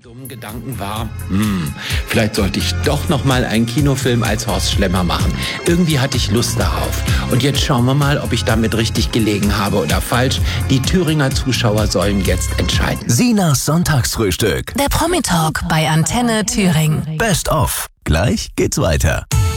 Dummen Gedanken war, vielleicht sollte ich doch noch mal einen Kinofilm als Horst Schlemmer machen. Irgendwie hatte ich Lust darauf. Und jetzt schauen wir mal, ob ich damit richtig gelegen habe oder falsch. Die Thüringer Zuschauer sollen jetzt entscheiden. Sinas Sonntagsfrühstück. Der Promi-Talk bei Antenne Thüringen. Best of. Gleich geht's weiter.